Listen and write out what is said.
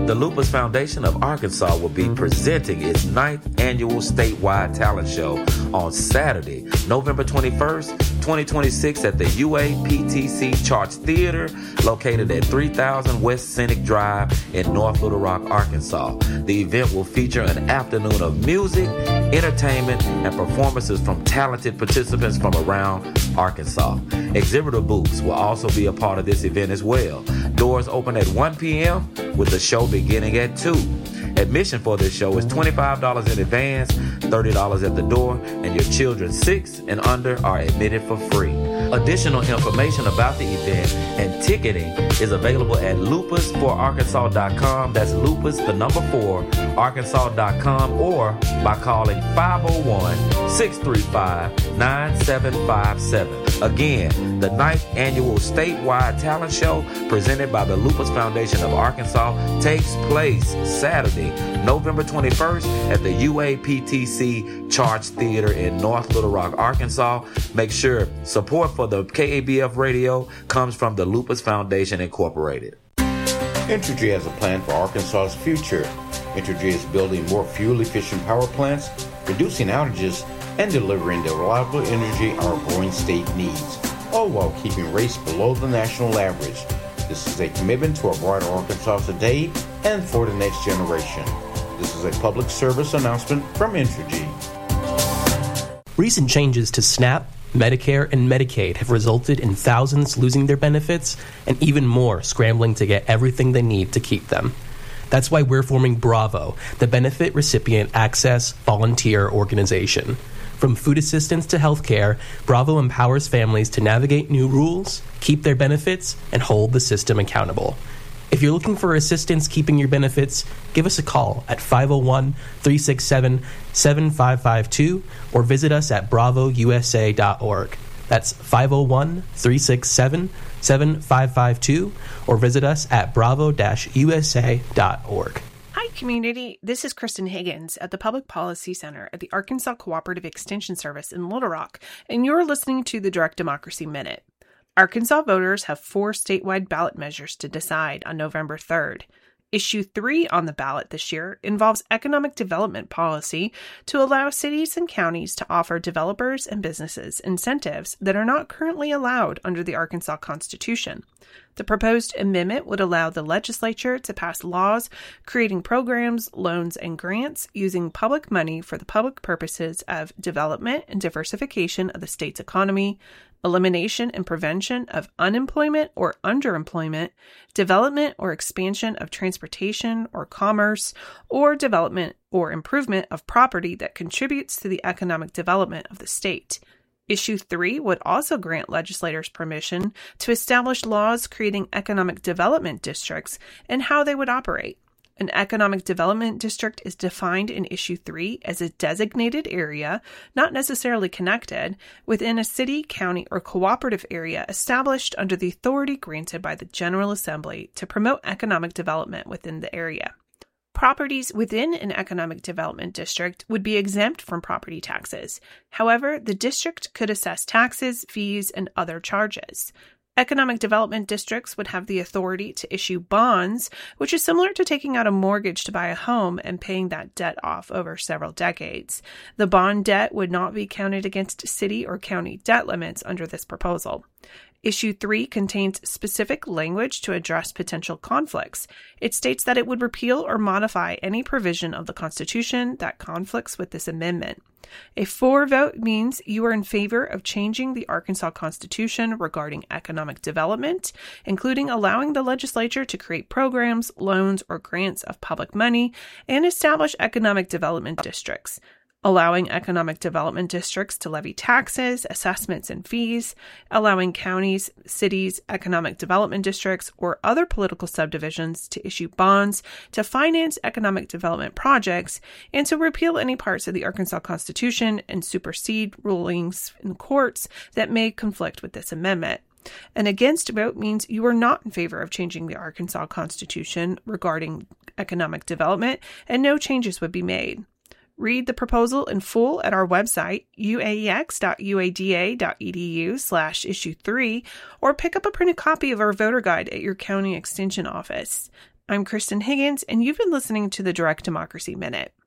The Lupus Foundation of Arkansas will be presenting its 9th annual statewide talent show on Saturday, November 21st, 2026 at the UAPTC Charts Theater, located at 3000 West Scenic Drive in North Little Rock, Arkansas. The event will feature an afternoon of music, entertainment, and performances from talented participants from around Arkansas. Exhibitor booths will also be a part of this event as well. Doors open at 1 p.m. with the show beginning at 2. Admission for this show is $25 in advance, $30 at the door, and your children 6 and under are admitted for free. Additional information about the event and ticketing is available at lupus4arkansas.com. That's lupus, the number 4, arkansas.com, or by calling 501-635-9757. Again, the 9th annual statewide talent show presented by the Lupus Foundation of Arkansas takes place Saturday, November 21st at the UAPTC Charts Theater in North Little Rock, Arkansas. Make sure support for the KABF radio comes from the Lupus Foundation Incorporated. Entergy has a plan for Arkansas's future. Entergy is building more fuel-efficient power plants, reducing outages, and delivering the reliable energy our growing state needs, all while keeping rates below the national average. This is a commitment to a brighter Arkansas today and for the next generation. This is a public service announcement from Entergy. Recent changes to SNAP, Medicare, and Medicaid have resulted in thousands losing their benefits and even more scrambling to get everything they need to keep them. That's why we're forming Bravo, the Benefit Recipient Access Volunteer Organization. From food assistance to healthcare, Bravo empowers families to navigate new rules, keep their benefits, and hold the system accountable. If you're looking for assistance keeping your benefits, give us a call at 501-367-7552 or visit us at bravousa.org. That's 501-367-7552 or visit us at bravo-usa.org. Hi, community. This is Kristen Higgins at the Public Policy Center at the Arkansas Cooperative Extension Service in Little Rock, and you're listening to the Direct Democracy Minute. Arkansas voters have 4 statewide ballot measures to decide on November 3rd. Issue 3 on the ballot this year involves economic development policy to allow cities and counties to offer developers and businesses incentives that are not currently allowed under the Arkansas Constitution. The proposed amendment would allow the legislature to pass laws creating programs, loans, and grants using public money for the public purposes of development and diversification of the state's economy, elimination and prevention of unemployment or underemployment, development or expansion of transportation or commerce, or development or improvement of property that contributes to the economic development of the state. Issue 3 would also grant legislators permission to establish laws creating economic development districts and how they would operate. An economic development district is defined in Issue 3 as a designated area, not necessarily connected, within a city, county, or cooperative area established under the authority granted by the General Assembly to promote economic development within the area. Properties within an economic development district would be exempt from property taxes. However, the district could assess taxes, fees, and other charges. Economic development districts would have the authority to issue bonds, which is similar to taking out a mortgage to buy a home and paying that debt off over several decades. The bond debt would not be counted against city or county debt limits under this proposal. Issue 3 contains specific language to address potential conflicts. It states that it would repeal or modify any provision of the Constitution that conflicts with this amendment. A for vote means you are in favor of changing the Arkansas Constitution regarding economic development, including allowing the legislature to create programs, loans, or grants of public money and establish economic development districts. Allowing economic development districts to levy taxes, assessments, and fees, allowing counties, cities, economic development districts, or other political subdivisions to issue bonds to finance economic development projects, and to repeal any parts of the Arkansas Constitution and supersede rulings in courts that may conflict with this amendment. An against vote means you are not in favor of changing the Arkansas Constitution regarding economic development, and no changes would be made. Read the proposal in full at our website, uaex.uada.edu/issue3, or pick up a printed copy of our voter guide at your county extension office. I'm Kristen Higgins, and you've been listening to the Direct Democracy Minute.